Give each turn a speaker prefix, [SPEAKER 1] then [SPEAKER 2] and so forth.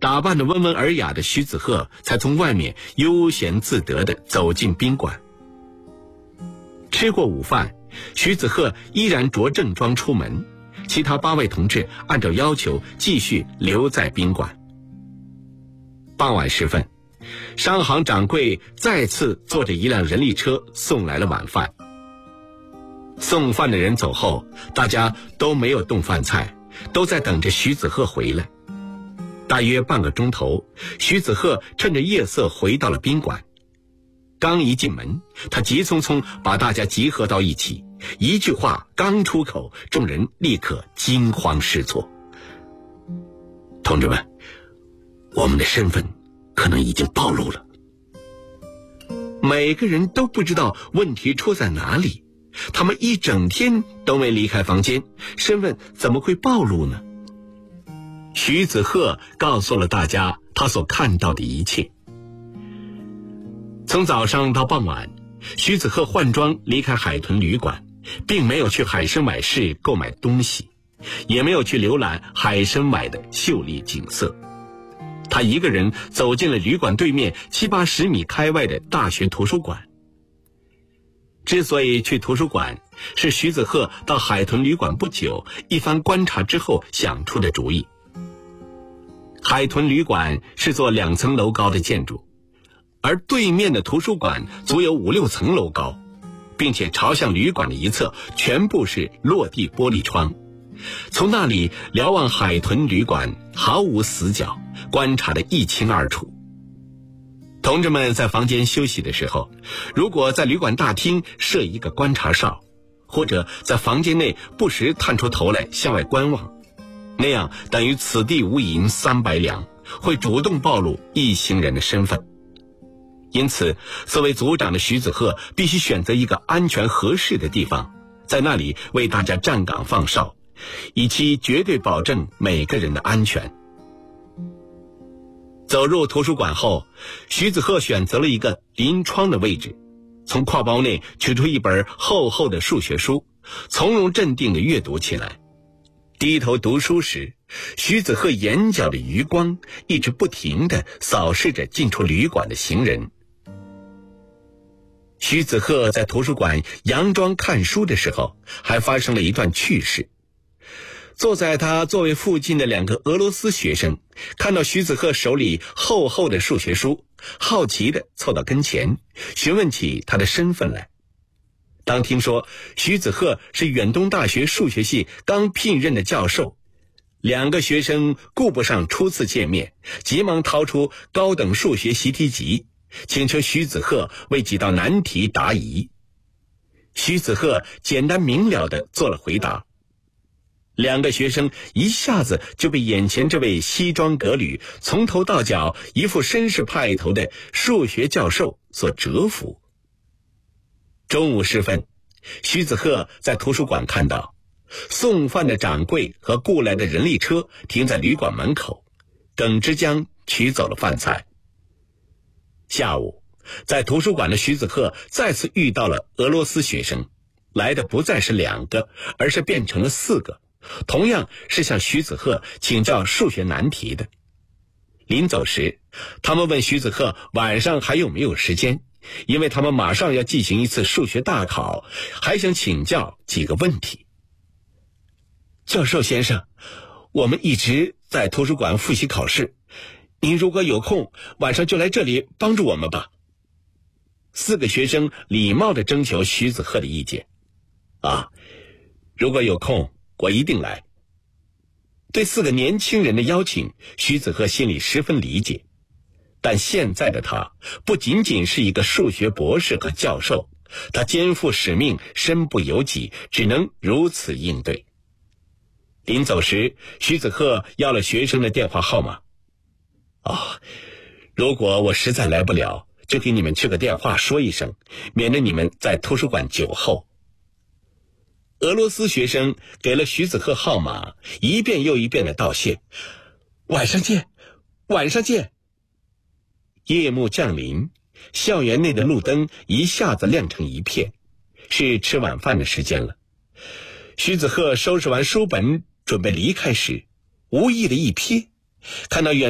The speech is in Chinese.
[SPEAKER 1] 打扮得温文尔雅的徐子鹤才从外面悠闲自得地走进宾馆。吃过午饭，徐子鹤依然着正装出门，其他8位同志按照要求继续留在宾馆。傍晚时分，商行掌柜再次坐着一辆人力车送来了晚饭。送饭的人走后，大家都没有动饭菜，都在等着徐子鹤回来。大约半个钟头，徐子鹤趁着夜色回到了宾馆。刚一进门，他急匆匆把大家集合到一起，一句话刚出口，众人立刻惊慌失措。同志们，我们的身份可能已经暴露了。每个人都不知道问题出在哪里，他们一整天都没离开房间，身份怎么会暴露呢？徐子鹤告诉了大家他所看到的一切。从早上到傍晚，徐子鹤换装离开海豚旅馆，并没有去海参崴市购买东西，也没有去浏览海参崴的秀丽景色。他一个人走进了旅馆对面70-80米开外的大学图书馆。之所以去图书馆，是徐子鹤到海豚旅馆不久，一番观察之后想出的主意。海豚旅馆是座2层楼高的建筑，而对面的图书馆足有5-6层楼高，并且朝向旅馆的一侧全部是落地玻璃窗，从那里瞭望海豚旅馆毫无死角，观察得一清二楚。同志们在房间休息的时候，如果在旅馆大厅设一个观察哨，或者在房间内不时探出头来向外观望，那样等于此地无银300两，会主动暴露一行人的身份。因此，作为组长的徐子鹤必须选择一个安全合适的地方，在那里为大家站岗放哨，以期绝对保证每个人的安全。走入图书馆后，徐子鹤选择了一个临窗的位置，从挎包内取出一本厚厚的数学书，从容镇定地阅读起来。低头读书时，徐子鹤眼角的余光一直不停地扫视着进出旅馆的行人。徐子鹤在图书馆佯装看书的时候，还发生了一段趣事。坐在他座位附近的2个俄罗斯学生看到徐子鹤手里厚厚的数学书，好奇地凑到跟前，询问起他的身份来。当听说徐子鹤是远东大学数学系刚聘任的教授，2个学生顾不上初次见面，急忙掏出高等数学习题集，请求徐子鹤为几道难题答疑。徐子鹤简单明了地做了回答。2个学生一下子就被眼前这位西装革履、从头到脚一副绅士派头的数学教授所折服。中午时分，徐子鹤在图书馆看到送饭的掌柜和雇来的人力车停在旅馆门口，耿之江取走了饭菜。下午，在图书馆的徐子鹤再次遇到了俄罗斯学生，来的不再是2个，而是变成了4个，同样是向徐子鹤请教数学难题的。临走时，他们问徐子鹤晚上还有没有时间，因为他们马上要进行一次数学大考，还想请教几个问题。教授先生，我们一直在图书馆复习考试，您如果有空，晚上就来这里帮助我们吧。4个学生礼貌地征求徐子鹤的意见。如果有空，我一定来。对4个年轻人的邀请，徐子鹤心里十分理解。但现在的他不仅仅是一个数学博士和教授，他肩负使命，身不由己，只能如此应对。临走时，徐子鹤要了学生的电话号码。如果我实在来不了，就给你们去个电话说一声，免得你们在图书馆久候。俄罗斯学生给了徐子鹤号码，一遍又一遍的道谢。晚上见，晚上见。夜幕降临，校园内的路灯一下子亮成一片，是吃晚饭的时间了。徐子鹤收拾完书本准备离开时，无意的一瞥，看到远